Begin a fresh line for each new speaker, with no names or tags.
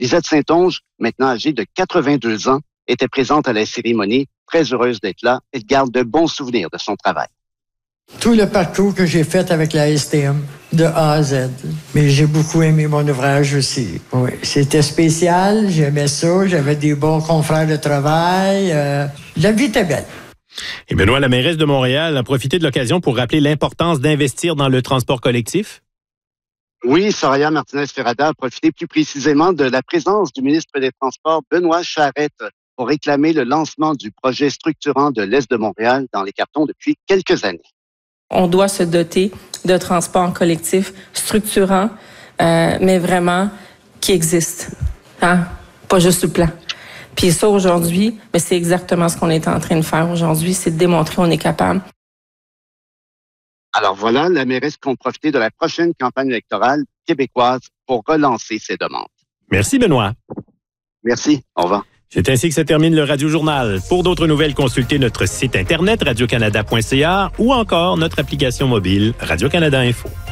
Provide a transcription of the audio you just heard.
Lisette Saint-Onge, maintenant âgée de 82 ans, était présente à la cérémonie. Très heureuse d'être là. Elle garde de bons souvenirs de son travail.
Tout le parcours que j'ai fait avec la STM, de A à Z. Mais j'ai beaucoup aimé mon ouvrage aussi. Oui, c'était spécial, j'aimais ça, j'avais des bons confrères de travail. La vie était belle.
Et Benoît, la mairesse de Montréal a profité de l'occasion pour rappeler l'importance d'investir dans le transport collectif?
Oui, Soraya Martinez-Ferrada a profité plus précisément de la présence du ministre des Transports, Benoît Charette, pour réclamer le lancement du projet structurant de l'Est de Montréal dans les cartons depuis quelques années.
On doit se doter de transports collectifs structurants, mais vraiment qui existent, hein? Pas juste le plan. Puis ça, aujourd'hui, mais c'est exactement ce qu'on est en train de faire aujourd'hui, c'est de démontrer qu'on est capable.
Alors voilà, la mairesse compte profiter de la prochaine campagne électorale québécoise pour relancer ses demandes.
Merci, Benoît.
Merci. Au revoir.
C'est ainsi que se termine le Radio Journal. Pour d'autres nouvelles, consultez notre site internet radiocanada.ca ou encore notre application mobile Radio-Canada Info.